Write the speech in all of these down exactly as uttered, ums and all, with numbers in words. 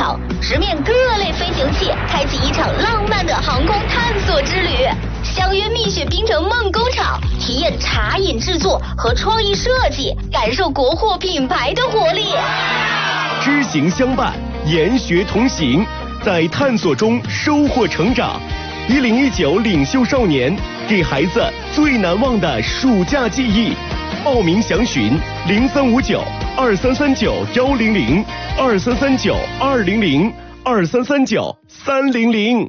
场，直面各类飞行器，开启一场浪漫的航空探索之旅。相约蜜雪冰城梦工厂，体验茶饮制作和创意设计，感受国货品牌的活力。 知行相伴，研学同行，在探索中收获成长。一零一九领袖少年，给孩子最难忘的暑假记忆。报名详询零三五九二三三九幺零零二三三九二零零二三三九三零零。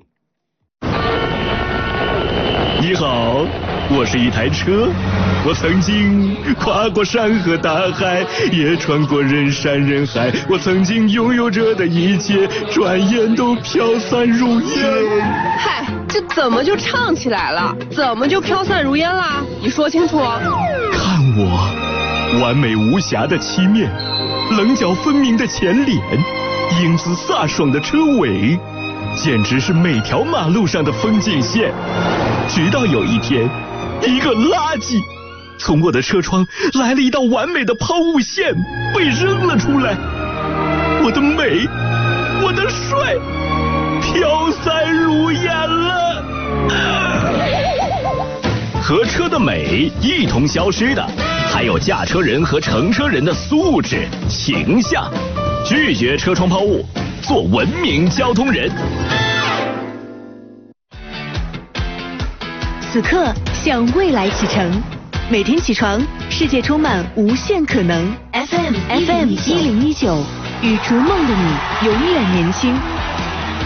你好，我是一台车，我曾经跨过山河大海，也穿过人山人海，我曾经拥有着的一切，转眼都飘散如烟。 嗨，这怎么就唱起来了？怎么就飘散如烟啦？你说清楚。 看我，完美无瑕的漆面，棱角分明的前脸，英姿飒爽的车尾，简直是每条马路上的风景线。直到有一天，一个垃圾从我的车窗来了一道完美的抛物线，被扔了出来。我的美，我的帅，飘散如烟了。和车的美一同消失的，还有驾车人和乘车人的素质、形象。拒绝车窗抛物，做文明交通人。 此刻向未来启程，每天起床，世界充满无限可能。F M F M 一零一九，与逐梦的你永远年轻。